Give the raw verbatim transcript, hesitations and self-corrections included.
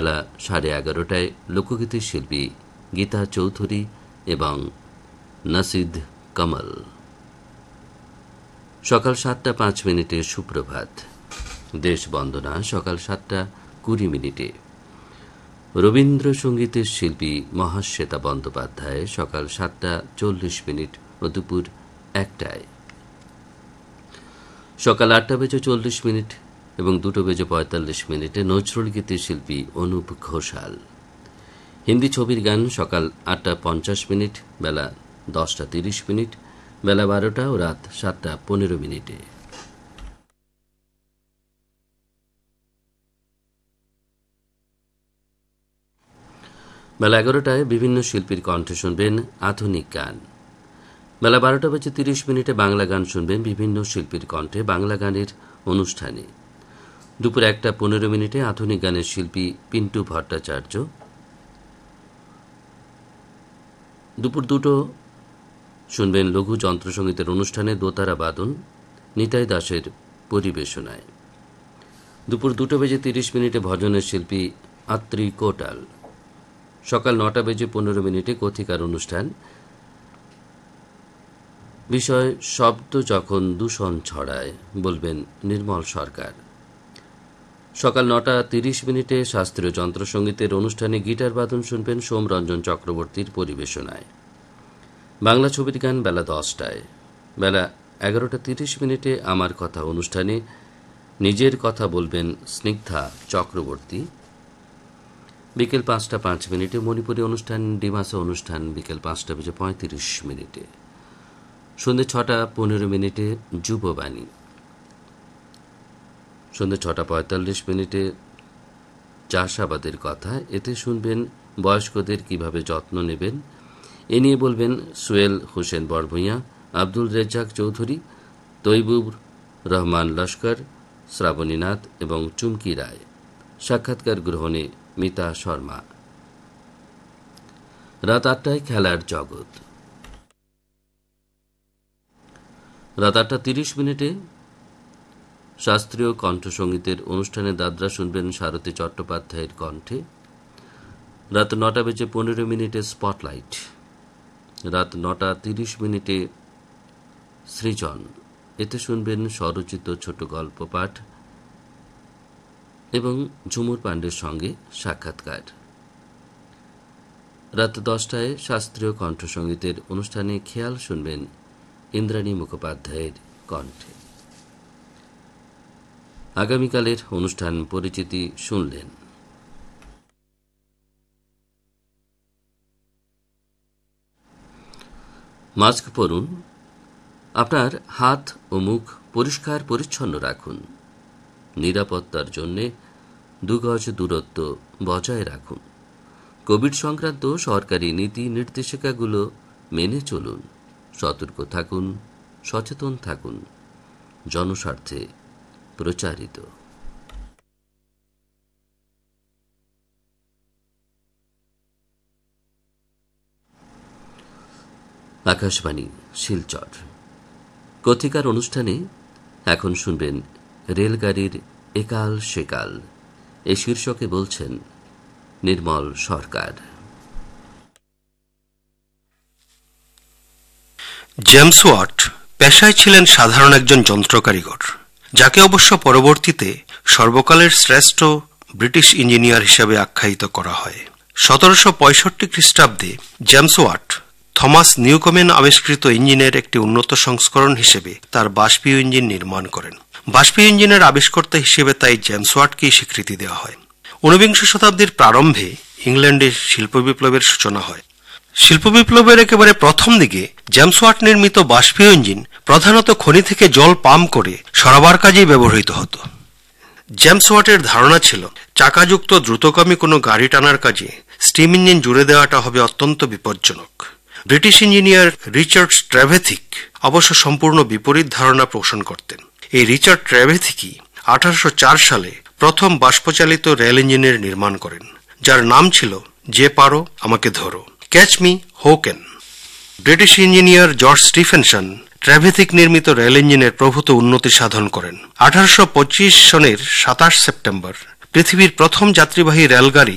বেলা সাড়ে এগারোটায় লোকগীতির শিল্পী গীতা চৌধুরী এবং নাসিদ কমল। সকাল সাতটা পাঁচ মিনিটে সুপ্রভাত। দেশ বন্দনা সকাল সাতটা কুড়ি মিনিটে। রবীন্দ্রসঙ্গীতের শিল্পী মহাশ্বেতা বন্দ্যোপাধ্যায় সকাল সাতটা চল্লিশ মিনিট ও দুপুর একটায়। সকাল আটটা বেজে চল্লিশ মিনিট এবং দুটো বেজে পঁয়তাল্লিশ মিনিটে নজরুল গীতির শিল্পী অনুপ ঘোষাল। হিন্দি ছবির গান সকাল আটটা পঞ্চাশ মিনিট, বেলা দশটা তিরিশ মিনিট, বেলা বারোটা ও রাত সাতটা পনেরো মিনিটে। বেলা এগারোটায় বিভিন্ন শিল্পীর কণ্ঠে শুনবেন আধুনিক গান। বেলা বারোটা বেজে তিরিশ মিনিটে বাংলা গান শুনবেন বিভিন্ন শিল্পীর কণ্ঠে বাংলা গানের অনুষ্ঠানে। দুপুর একটা পনেরো মিনিটে আধুনিক গানের শিল্পী পিন্টু ভট্টাচার্য। দুপুর দুটো শুনবেন লঘু যন্ত্রসঙ্গীতের অনুষ্ঠানে দোতারা বাদন নিতাই দাসের পরিবেশনায়। দুপুর দুটো বেজে তিরিশ মিনিটে ভজনের শিল্পী আত্রি কোটাল। সকাল নটা বেজে পনেরো মিনিটে কথিকার অনুষ্ঠান, বিষয় শব্দ যখন দূষণ ছড়ায়, বলবেন নির্মল সরকার। সকাল নটা তিরিশ মিনিটে শাস্ত্রীয় যন্ত্রসঙ্গীতের অনুষ্ঠানে গিটার বাদন শুনবেন সোমরঞ্জন চক্রবর্তীর পরিবেশনায়। বাংলা ছবির গান বেলা দশটায়। বেলা এগারোটা তিরিশ মিনিটে আমার কথা অনুষ্ঠানে নিজের কথা বলবেন স্নিগ্ধা চক্রবর্তী। বিকেল পাঁচটা পাঁচ মিনিটে মণিপুরী অনুষ্ঠান ডিমাসা অনুষ্ঠান বিকেল পাঁচটা বেজে পঁয়ত্রিশ মিনিটে। সন্ধ্যে ছটা পনেরো মিনিটে যুববাণী। সন্ধ্যে ছটা পঁয়তাল্লিশ মিনিটে চাষাবাদের কথা, এতে শুনবেন বয়স্কদের কিভাবে যত্ন নেবেন, এ নিয়ে বলবেন সোহেল হোসেন বড়ভূঁইয়া, আব্দুল রেজ্জাক চৌধুরী, তৈবুর রহমান লস্কর, শ্রাবণীনাথ এবং চুমকি রায়। সাক্ষাৎকার গ্রহণে মিতা শর্মা। রাত আটটায় খেলার জগৎ। রাত আটটা তিরিশ মিনিটে শাস্ত্রীয় কণ্ঠসঙ্গীতের অনুষ্ঠানে দাদরা শুনবেন সারথী চট্টোপাধ্যায়ের কণ্ঠে। রাত নটা বেজে পনেরো মিনিটে স্পটলাইট। রাত নটা তিরিশ মিনিটে সৃজন, এতে শুনবেন স্বরচিত ছোট গল্প পাঠ এবং ঝুমুর পাণ্ডের সঙ্গে সাক্ষাৎকার। রাত দশটায় শাস্ত্রীয় কণ্ঠসঙ্গীতের অনুষ্ঠানে খেয়াল শুনবেন ইন্দ্রাণী মুখোপাধ্যায়ের কণ্ঠে। আগামীকালের অনুষ্ঠান পরিচিতি শুনলেন। মাস্ক পরুন, আপনার হাত ও মুখ পরিষ্কার পরিচ্ছন্ন রাখুন, নিরাপত্তার জন্য দুগজ দূরত্ব বজায় রাখুন, কোভিড সংক্রান্ত সরকারি নীতি নির্দেশিকাগুলো মেনে চলুন, সতর্ক থাকুন, সচেতন থাকুন। জনস্বার্থে প্রচারিত। আকাশবাণী শিলচর। কথিকার অনুষ্ঠানে এখন শুনবেন রেলগাড়ির একাল সেকাল, এ শীর্ষকে বলছেন নির্মল সরকার। জেমস ওয়াট পেশায় ছিলেন সাধারণ একজন যন্ত্রকারিগর, যাকে অবশ্য পরবর্তীতে সর্বকালের শ্রেষ্ঠ ব্রিটিশ ইঞ্জিনিয়ার হিসেবে আখ্যায়িত করা হয়। সতেরোশো পঁয়ষট্টি খ্রিস্টাব্দে জেমস ওয়াট থমাস নিউকমেন আবিষ্কৃত ইঞ্জিনের একটি উন্নত সংস্করণ হিসেবে তার বাষ্পীয় ইঞ্জিন নির্মাণ করেন। বাষ্পীয় ইঞ্জিনের আবিষ্কর্তা হিসেবে তাই জেমস ওয়াটকেই স্বীকৃতি দেওয়া হয়। ঊনবিংশ শতাব্দীর প্রারম্ভে ইংল্যান্ডে শিল্প বিপ্লবের সূচনা হয়। শিল্প বিপ্লবের একেবারে প্রথম দিকে জেমস ওয়াট নির্মিত বাষ্পীয় ইঞ্জিন প্রধানত খনি থেকে জল পাম্প করে সরাবার কাজেই ব্যবহৃত হতো। জেমস ওয়াটের ধারণা ছিল চাকাযুক্ত দ্রুতগামী কোনো গাড়ি টানার কাজে স্টিম ইঞ্জিন জুড়ে দেওয়াটা হবে অত্যন্ত বিপজ্জনক। ব্রিটিশ ইঞ্জিনিয়ার রিচার্ড ট্র্যাভেথিক অবশ্য সম্পূর্ণ বিপরীত ধারণা পোষণ করতেন। এই রিচার্ড ট্র্যাভেথিকই আঠারোশো চার সালে প্রথম বাষ্পচালিত রেল ইঞ্জিনের নির্মাণ করেন, যার নাম ছিল যে পারো আমাকে ধরো, ক্যাচ মি হো can. British engineer George Stephenson ট্র্যাভেথিক নির্মিত রেল ইঞ্জিনের প্রভূত উন্নতি সাধন করেন। আঠারোশো পঁচিশ সনের সাতাশ সেপ্টেম্বর পৃথিবীর প্রথম যাত্রীবাহী রেলগাড়ি